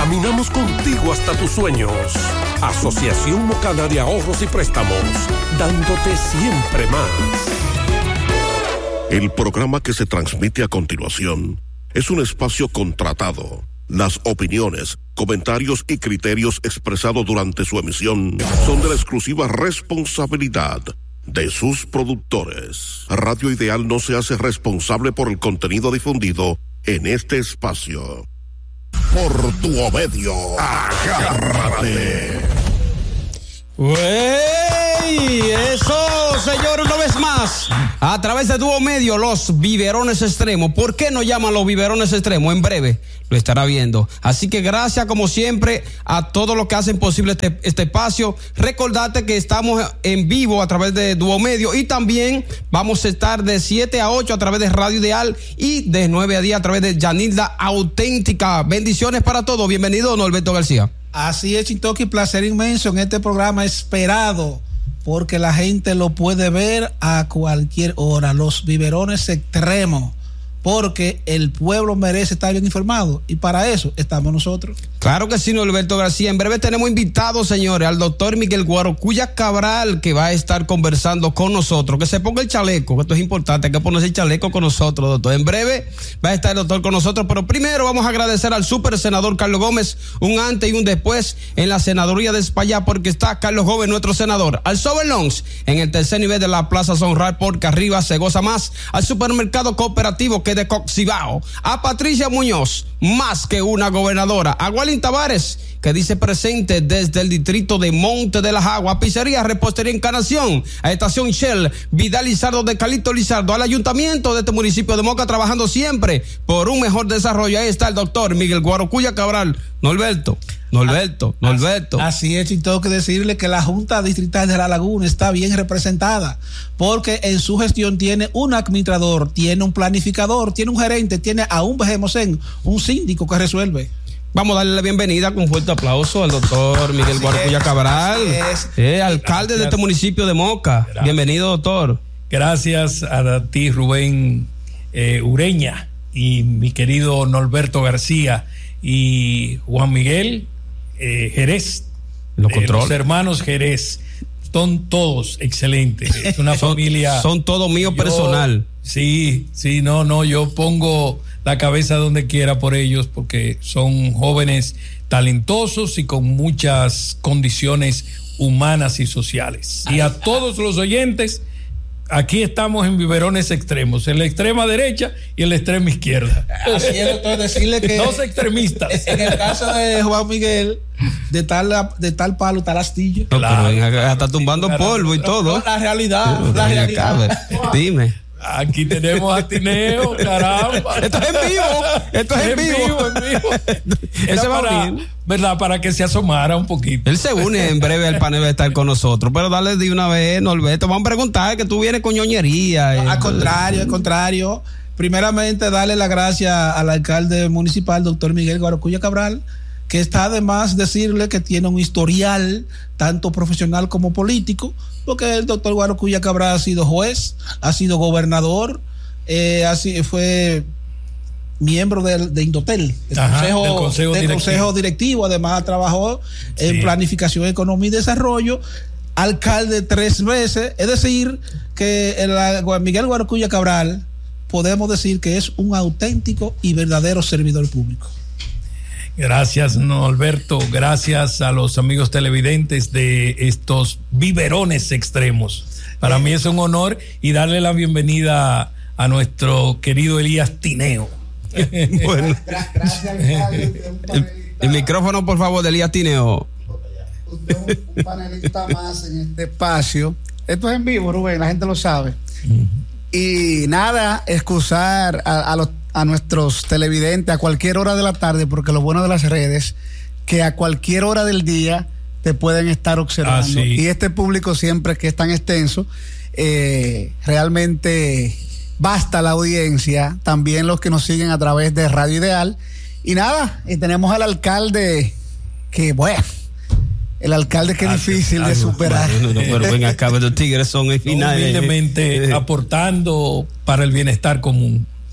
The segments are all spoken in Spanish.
Caminamos contigo hasta tus sueños. Asociación Mocana de Ahorros y Préstamos, dándote siempre más. El programa que se transmite a continuación es un espacio contratado. Las opiniones, comentarios y criterios expresados durante su emisión son de la exclusiva responsabilidad de sus productores. Radio Ideal no se hace responsable por el contenido difundido en este espacio. Por tu omedio, agárrate. ¡Wey! Eso, señor, una vez más, a través de Dúo Medio, los biberones extremos. ¿Por qué no llaman los biberones extremos? En breve lo estará viendo. Así que gracias, como siempre, a todos los que hacen posible este espacio. Recordate que estamos en vivo a través de Dúo Medio y también vamos a estar de 7 a 8 a través de Radio Ideal y de 9 a 10 a través de Yanilda Auténtica. Bendiciones para todos. Bienvenido, Norberto García. Así es, Chintoki, placer inmenso en este programa esperado, porque la gente lo puede ver a cualquier hora, los biberones extremos, porque el pueblo merece estar bien informado y para eso estamos nosotros. Claro que sí, Norberto García. En breve tenemos invitados, señores, al doctor Miguel Guarocuya Cabral, que va a estar conversando con nosotros. Que se ponga el chaleco, que esto es importante, hay que ponerse el chaleco con nosotros, doctor. En breve va a estar el doctor con nosotros, pero primero vamos a agradecer al super senador Carlos Gómez, un antes y un después en la senaduría de Espaillá, porque está Carlos Gómez, nuestro senador. Al Soberlons, en el tercer nivel de la Plaza Sonrar, porque arriba se goza más. Al supermercado cooperativo que de Coxibao. A Patricia Muñoz, más que una gobernadora. A Walin Tavares, que dice presente desde el distrito de Monte de las Aguas. Pizzería, repostería, Encarnación. A Estación Shell, Vidal Lizardo de Calixto Lizardo. Al ayuntamiento de este municipio de Moca, trabajando siempre por un mejor desarrollo. Ahí está el doctor Miguel Guarocuya Cabral. Norberto. Así es, y tengo que decirle que la Junta Distrital de La Laguna está bien representada, porque en su gestión tiene un administrador, tiene un planificador, tiene un gerente, tiene a un BGMOCEN, un síndico que resuelve. Vamos a darle la bienvenida con un fuerte aplauso al doctor Miguel Guarocuya Cabral, alcalde de este municipio de Moca. Gracias. Bienvenido, doctor. Gracias a ti, Rubén Ureña, y mi querido Norberto García y Juan Miguel Jerez, los hermanos Jerez, son todos excelentes, es una familia. Son todo mío personal. Sí, no, yo pongo la cabeza donde quiera por ellos, porque son jóvenes talentosos y con muchas condiciones humanas y sociales. Y a todos los oyentes, aquí estamos en biberones extremos, en la extrema derecha y en la extrema izquierda. Así es, doctor, decirle que dos extremistas. En el caso de Juan Miguel, de tal palo, tal astilla. No, claro, pero está tumbando polvo y todo. La realidad. Dime. Aquí tenemos a Tineo, caramba. Esto es en vivo. Para que se asomara un poquito. Él se une en breve al panel, va a estar con nosotros. Pero dale de una vez, Norberto. Vamos a preguntar que tú vienes con ñoñería. Al contrario. Primeramente, darle las gracias al alcalde municipal, doctor Miguel Guarocuya Cabral, que está además decirle que tiene un historial tanto profesional como político, porque el doctor Guarocuya Cabral ha sido juez, ha sido gobernador, fue miembro de Indotel, del consejo directivo, además trabajó en planificación, economía y desarrollo, alcalde 3 veces, es decir, que Miguel Guarocuya Cabral podemos decir que es un auténtico y verdadero servidor público. Gracias, Norberto. Gracias a los amigos televidentes de estos biberones extremos. Para mí es un honor y darle la bienvenida a nuestro querido Elías Tineo. Bueno. Gracias, el micrófono, por favor, de Elías Tineo. Usted es un panelista más en este espacio. Esto es en vivo, Rubén, la gente lo sabe. Y nada, excusar a nuestros televidentes a cualquier hora de la tarde, porque lo bueno de las redes, que a cualquier hora del día te pueden estar observando. Y este público siempre que es tan extenso, realmente basta la audiencia, también los que nos siguen a través de Radio Ideal. Y nada, y tenemos al alcalde que, bueno, el alcalde que es difícil de superar. Pero ven acá, los tigres son el final. Humildemente aportando para el bienestar común.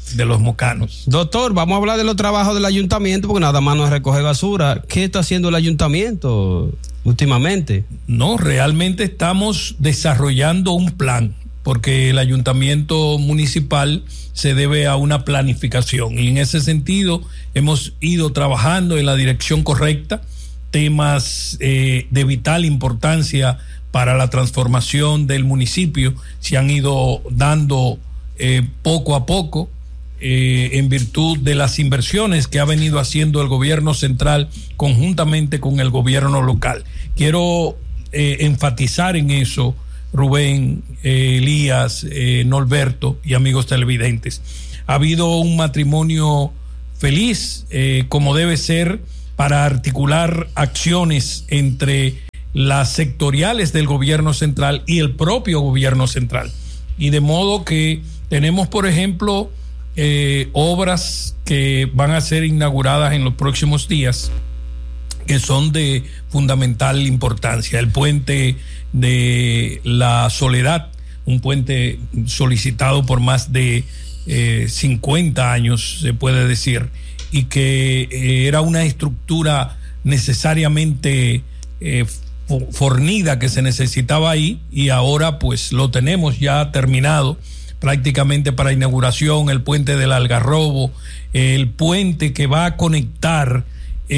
de los mocanos. Doctor, vamos a hablar de los trabajos del ayuntamiento, porque nada más no es recoger basura. ¿Qué está haciendo el ayuntamiento últimamente? No, realmente estamos desarrollando un plan, porque el ayuntamiento municipal se debe a una planificación, y en ese sentido hemos ido trabajando en la dirección correcta, temas de vital importancia para la transformación del municipio se han ido dando poco a poco, en virtud de las inversiones que ha venido haciendo el gobierno central conjuntamente con el gobierno local. Quiero enfatizar en eso, Rubén, Elías, Norberto y amigos televidentes. Ha habido un matrimonio feliz, como debe ser, para articular acciones entre las sectoriales del gobierno central y el propio gobierno central. Y de modo que tenemos, por ejemplo, obras que van a ser inauguradas en los próximos días, que son de fundamental importancia. El puente de la Soledad, un puente solicitado por más de 50 años, se puede decir, y que era una estructura necesariamente fornida que se necesitaba ahí, y ahora pues lo tenemos ya terminado prácticamente para inauguración. El puente del Algarrobo, el puente que va a conectar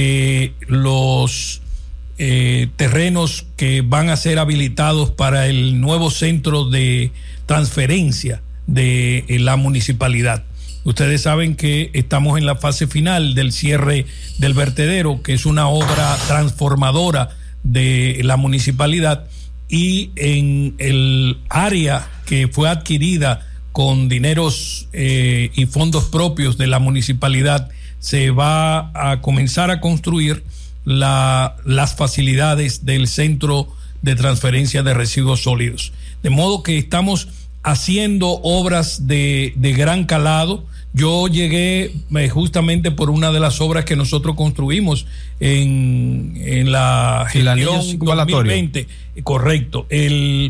los terrenos que van a ser habilitados para el nuevo centro de transferencia de la municipalidad. Ustedes saben que estamos en la fase final del cierre del vertedero, que es una obra transformadora de la municipalidad, y en el área que fue adquirida con dineros y fondos propios de la municipalidad, se va a comenzar a construir las facilidades del centro de transferencia de residuos sólidos. De modo que estamos haciendo obras de gran calado. Yo llegué justamente por una de las obras que nosotros construimos en la gestión 2020. Correcto. El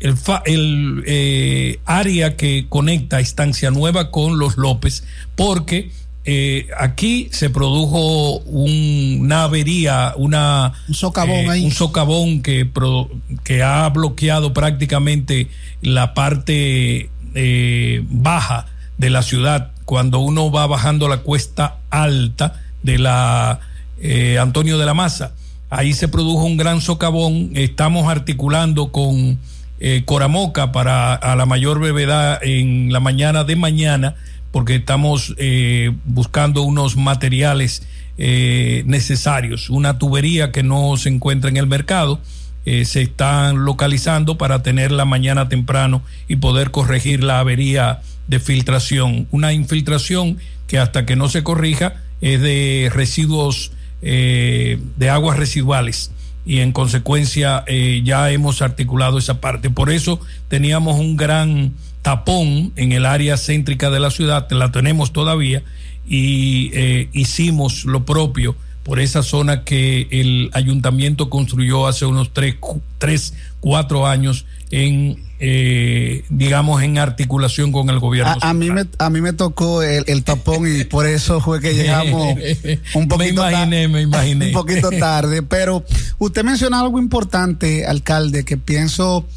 área que conecta Estancia Nueva con Los López, porque aquí se produjo una avería, un socavón que ha bloqueado prácticamente la parte baja de la ciudad. Cuando uno va bajando la cuesta alta de la Antonio de la Maza, ahí se produjo un gran socavón. Estamos articulando con Coramoca para a la mayor brevedad en la mañana de mañana, porque estamos buscando unos materiales necesarios. Una tubería que no se encuentra en el mercado, se están localizando para tenerla mañana temprano y poder corregir la avería de filtración. Una infiltración que hasta que no se corrija es de residuos, de aguas residuales, y en consecuencia ya hemos articulado esa parte. Por eso teníamos un gran tapón en el área céntrica de la ciudad, la tenemos todavía, y hicimos lo propio por esa zona que el ayuntamiento construyó hace unos 4 años digamos en articulación con el gobierno. A mí me tocó el tapón, y por eso fue que llegamos un poquito me imaginé un poquito tarde. Pero usted menciona algo importante, alcalde, que pienso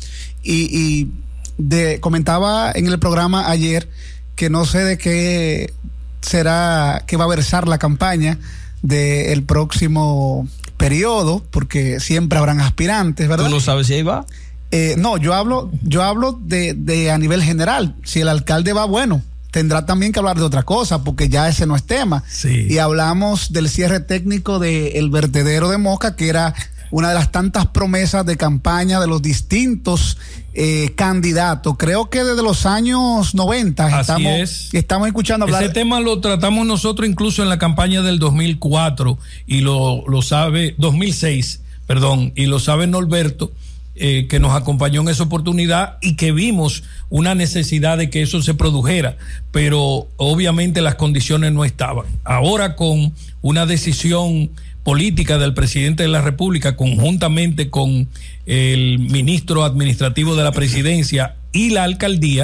comentaba en el programa ayer, que no sé de qué será que va a versar la campaña del próximo periodo, porque siempre habrán aspirantes, ¿verdad? ¿Tú no sabes si ahí va? No, yo hablo de a nivel general. Si el alcalde va, bueno, tendrá también que hablar de otra cosa, porque ya ese no es tema. Sí. Y hablamos del cierre técnico del vertedero de Moca, que era una de las tantas promesas de campaña de los distintos candidatos. Creo que desde los años 90 estamos escuchando hablar. Ese tema lo tratamos nosotros incluso en la campaña del 2004 y lo sabe, 2006, perdón, y lo sabe Norberto, que nos acompañó en esa oportunidad y que vimos una necesidad de que eso se produjera, pero obviamente las condiciones no estaban. Ahora, con una decisión política del presidente de la República, conjuntamente con el ministro administrativo de la presidencia y la alcaldía,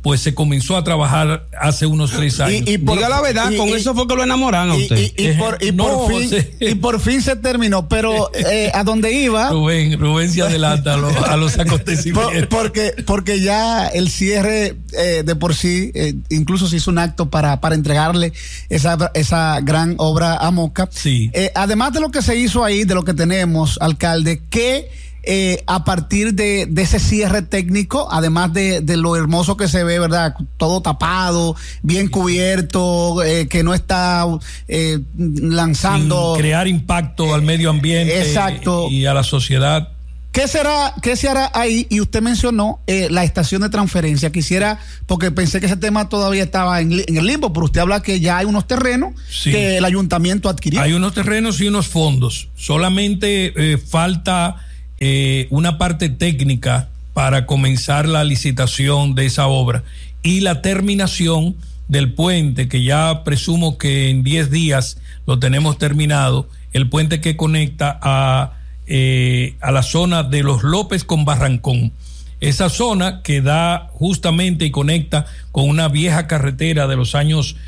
pues se comenzó a trabajar hace unos 3 años. Diga la verdad, con eso fue que lo enamoraron a usted. Por fin se terminó, pero a dónde iba. Rubén se adelanta a los acontecimientos. Porque ya el cierre de por sí, incluso se hizo un acto para entregarle esa gran obra a Moca. Sí. Además de lo que se hizo ahí, de lo que tenemos, alcalde, que a partir de ese cierre técnico, además de lo hermoso que se ve, ¿verdad? Todo tapado, bien cubierto, que no está lanzando. Sin crear impacto al medio ambiente. Exacto. Y a la sociedad. ¿Qué se hará ahí? Y usted mencionó la estación de transferencia. Quisiera, porque pensé que ese tema todavía estaba en el limbo, pero usted habla que ya hay unos terrenos que el ayuntamiento adquirió. Hay unos terrenos y unos fondos. Solamente falta una parte técnica para comenzar la licitación de esa obra y la terminación del puente, que ya presumo que en 10 días lo tenemos terminado, el puente que conecta a la zona de Los López con Barrancón. Esa zona que da justamente y conecta con una vieja carretera de los años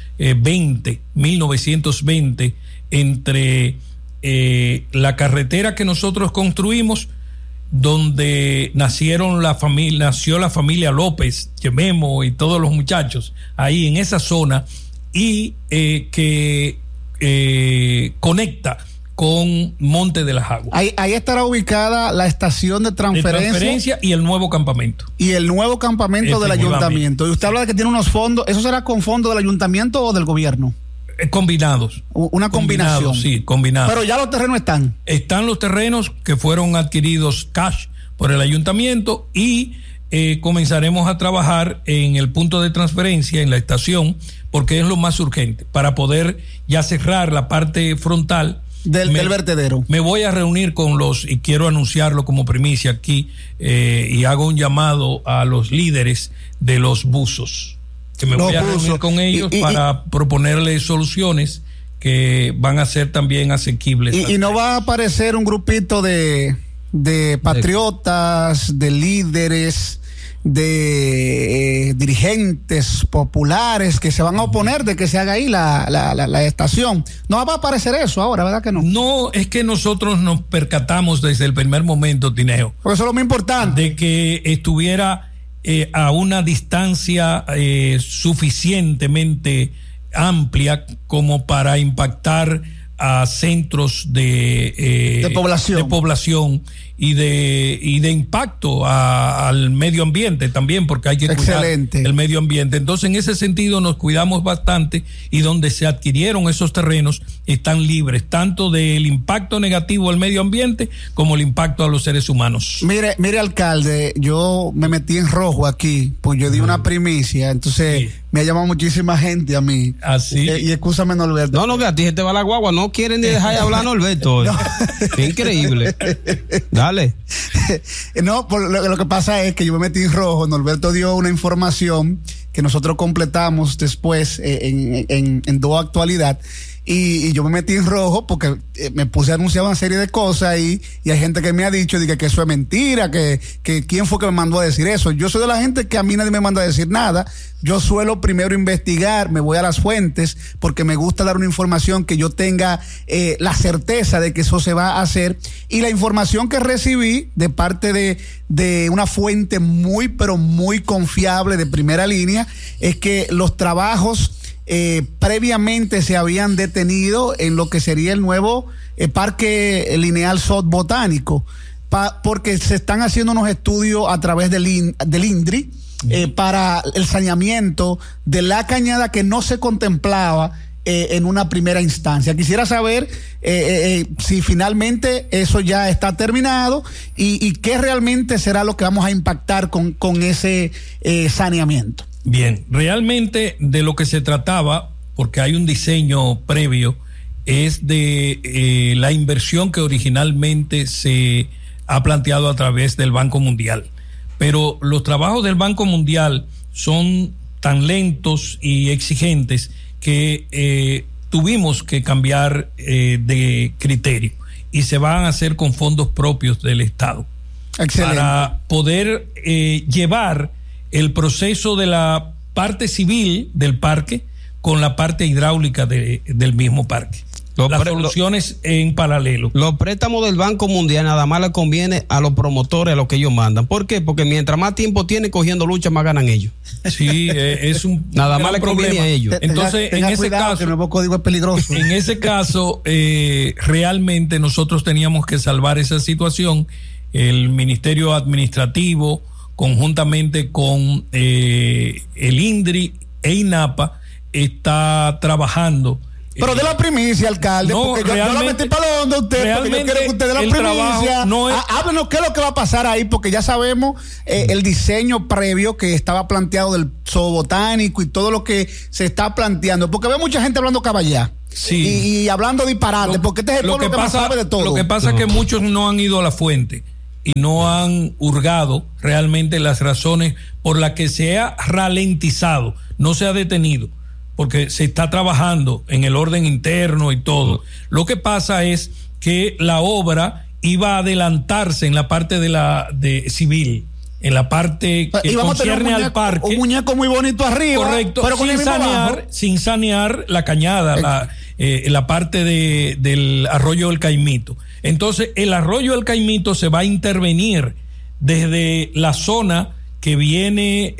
1920, entre la carretera que nosotros construimos, donde nació la familia López, Chememo y todos los muchachos, ahí en esa zona, y que conecta con Monte de las Aguas. Ahí estará ubicada la estación de transferencia y el nuevo campamento. Y el nuevo campamento del ayuntamiento. Y usted habla de que tiene unos fondos. ¿Eso será con fondos del ayuntamiento o del gobierno? Combinados. Una combinación. Sí, combinados. Pero ya los terrenos están. Están los terrenos que fueron adquiridos cash por el ayuntamiento y comenzaremos a trabajar en el punto de transferencia, en la estación, porque es lo más urgente, para poder ya cerrar la parte frontal del vertedero. Me voy a reunir y quiero anunciarlo como primicia aquí, y hago un llamado a los líderes de los buzos, que me voy a reunir con ellos para proponerles soluciones que van a ser también asequibles. Y no va a aparecer un grupito de patriotas, de líderes, de dirigentes populares que se van a oponer de que se haga ahí la estación. No va a aparecer eso ahora, ¿verdad que no? No, es que nosotros nos percatamos desde el primer momento, Tineo, porque eso es lo más importante, de que estuviera a una distancia suficientemente amplia como para impactar a centros de población y de impacto al medio ambiente también, porque hay que cuidar el medio ambiente. Entonces, en ese sentido nos cuidamos bastante, y donde se adquirieron esos terrenos están libres tanto del impacto negativo al medio ambiente como el impacto a los seres humanos. Mire, alcalde, yo me metí en rojo aquí, pues yo di una primicia, entonces me ha llamado muchísima gente a mí. Así. Y excúsame, Norberto. No, que a ti se te va la guagua, no quieren ni dejar de hablar a Norberto. No. Qué increíble. Dale. No, lo que pasa es que yo me metí en rojo. Norberto dio una información que nosotros completamos después en Do Actualidad. Y yo me metí en rojo porque me puse a anunciar una serie de cosas y hay gente que me ha dicho que eso es mentira, que quién fue que me mandó a decir eso. Yo soy de la gente que a mí nadie me manda a decir nada. Yo suelo primero investigar, me voy a las fuentes porque me gusta dar una información que yo tenga la certeza de que eso se va a hacer. Y la información que recibí de parte de una fuente muy, pero muy confiable, de primera línea, es que los trabajos previamente se habían detenido en lo que sería el nuevo Parque Lineal Sot Botánico, porque se están haciendo unos estudios a través del INDRI para el saneamiento de la cañada que no se contemplaba en una primera instancia. Quisiera saber si finalmente eso ya está terminado y qué realmente será lo que vamos a impactar con ese saneamiento. Bien, realmente de lo que se trataba, porque hay un diseño previo, es de la inversión que originalmente se ha planteado a través del Banco Mundial. Pero los trabajos del Banco Mundial son tan lentos y exigentes que tuvimos que cambiar de criterio, y se van a hacer con fondos propios del Estado. Excelente. Para poder llevar el proceso de la parte civil del parque con la parte hidráulica del mismo parque. Las soluciones en paralelo. Los préstamos del Banco Mundial nada más le conviene a los promotores, a los que ellos mandan. ¿Por qué? Porque mientras más tiempo tienen cogiendo lucha, más ganan ellos. Sí, es un nada más le conviene a ellos. Entonces, en ese caso, que el nuevo código es peligroso. En ese caso, realmente nosotros teníamos que salvar esa situación. El Ministerio Administrativo, conjuntamente con el INDRI e INAPA, está trabajando. Pero de la primicia, alcalde, no, porque yo lo metí para lo donde usted, porque yo quiero que usted de la primicia. No es... Háblenos qué es lo que va a pasar ahí, porque ya sabemos el diseño previo que estaba planteado del zoobotánico y todo lo que se está planteando, porque veo mucha gente hablando caballá. Sí. Y hablando disparate, porque este es el pueblo que más sabe de todo. Lo que pasa es que muchos no han ido a la fuente y no han hurgado realmente las razones por las que se ha ralentizado, no se ha detenido, porque se está trabajando en el orden interno y todo. Lo que pasa es que la obra iba a adelantarse en la parte de civil, en la parte que concierne al parque. Un muñeco muy bonito arriba. Correcto, pero sin sanear la cañada, la parte del arroyo del Caimito. Entonces, el arroyo del Caimito se va a intervenir desde la zona que viene...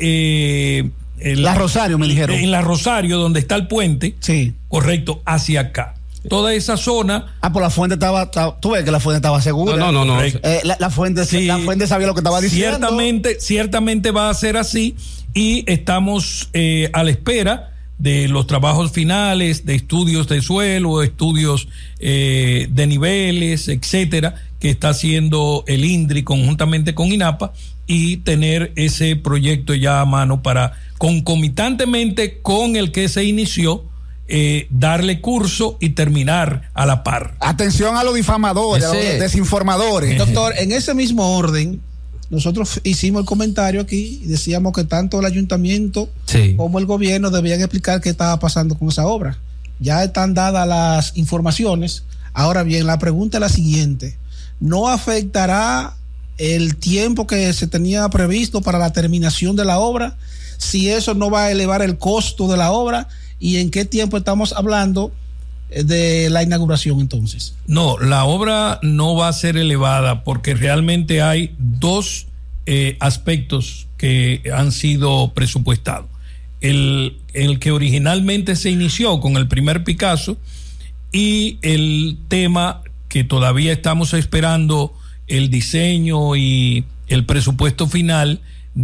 La Rosario, me dijeron. En la Rosario, donde está el puente. Sí. Correcto, hacia acá. Toda esa zona. Pues la fuente estaba. Tú ves que la fuente estaba segura. No. La fuente sabía lo que estaba diciendo. Ciertamente va a ser así. Y estamos a la espera de los trabajos finales, de estudios de suelo, estudios de niveles, etcétera, que está haciendo el INDRI conjuntamente con INAPA, y tener ese proyecto ya a mano para, concomitantemente con el que se inició, darle curso y terminar a la par. Atención a los difamadores, a los desinformadores. Doctor, en ese mismo orden, nosotros hicimos el comentario aquí y decíamos que tanto el ayuntamiento como el gobierno debían explicar qué estaba pasando con esa obra. Ya están dadas las informaciones. Ahora bien, la pregunta es la siguiente: ¿no afectará el tiempo que se tenía previsto para la terminación de la obra? Si eso no va a elevar el costo de la obra, ¿y en qué tiempo estamos hablando de la inauguración entonces? No, la obra no va a ser elevada porque realmente hay dos aspectos que han sido presupuestados. El que originalmente se inició con el primer Picasso, y el tema que todavía estamos esperando el diseño y el presupuesto final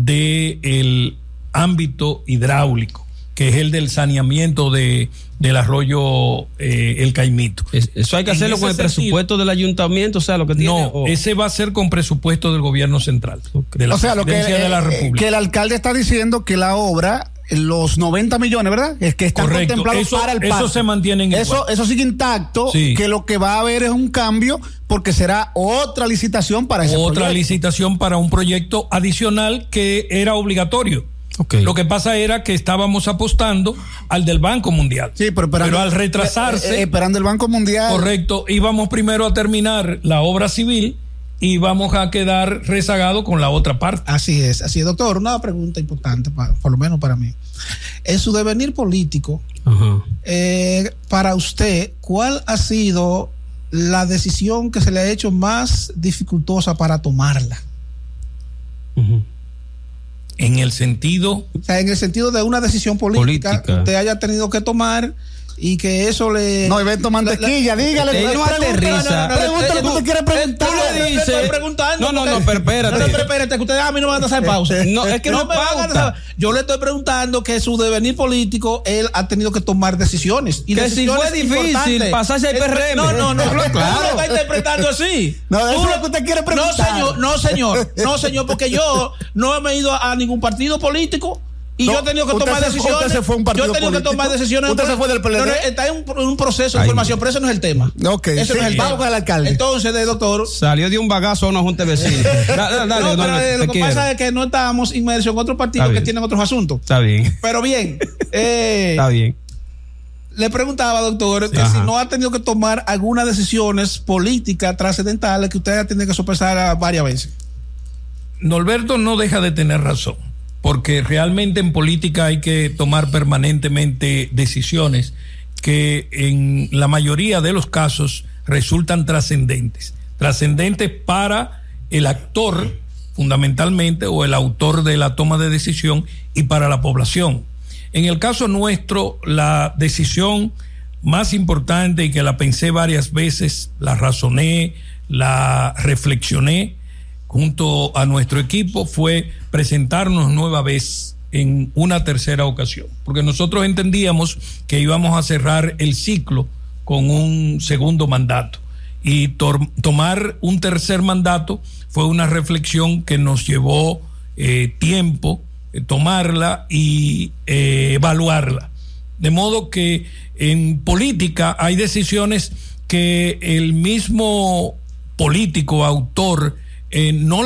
del ámbito hidráulico, que es el del saneamiento del arroyo El Caimito. Eso hay que hacerlo con el presupuesto del ayuntamiento, o sea, lo que tiene. No, ese va a ser con presupuesto del gobierno central, de la presidencia de la República. Que el alcalde está diciendo que la obra, los 90 millones, ¿verdad? Es que están contemplados para el parque. Eso se mantiene igual. Eso sigue intacto, que lo que va a haber es un cambio, porque será otra licitación para ese proyecto. Otra licitación para un proyecto adicional que era obligatorio. Lo que pasa era que estábamos apostando al del Banco Mundial. Sí, pero al retrasarse. Esperando el Banco Mundial. Correcto. Íbamos primero a terminar la obra civil y vamos a quedar rezagados con la otra parte. Así es. Doctor, una pregunta importante, por lo menos para mí. En su devenir político, para usted, ¿cuál ha sido la decisión que se le ha hecho más dificultosa para tomarla? En el sentido... O sea, en el sentido de una decisión política que usted haya tenido que tomar y que eso le... No, Evento Mantequilla, dígale. No aterriza. Pregúntale lo que tú quieres preguntar. Le estoy preguntando. No, pero espérate. No, espérate, que ustedes a mí no me van a hacer pausa. No, es que no pauta. Yo le estoy preguntando que su devenir político, él ha tenido que tomar decisiones. Y que decisiones si fue difícil pasarse al PRM. No, claro. Tú lo estás interpretando así. No, eso es lo que usted quiere preguntar. No, señor, porque yo no me he ido a ningún partido político. Y yo he tenido que tomar decisiones. Usted se fue a un partido político. Yo he tenido que tomar decisiones. Usted se fue del PLD. Está en un proceso de formación, pero ese no es el tema. Ok, ese no es el tema. Vamos con el alcalde. Entonces, doctor. Salió de un bagazo a una junta de vecinos. Dale, lo que pasa es que no estábamos inmersos en otros partidos que tienen otros asuntos. Está bien. Pero bien. Está bien. Le preguntaba, doctor, que si no ha tenido que tomar algunas decisiones políticas trascendentales que usted ha tenido que sopesar varias veces. Norberto no deja de tener razón, porque realmente en política hay que tomar permanentemente decisiones que en la mayoría de los casos resultan trascendentes para el actor fundamentalmente, o el autor de la toma de decisión, y para la población. En el caso nuestro, la decisión más importante, y que la pensé varias veces, la razoné, la reflexioné junto a nuestro equipo, fue presentarnos nueva vez en una tercera ocasión, porque nosotros entendíamos que íbamos a cerrar el ciclo con un segundo mandato, y tomar un tercer mandato fue una reflexión que nos llevó tiempo tomarla y evaluarla. De modo que en política hay decisiones que el mismo político, autor, no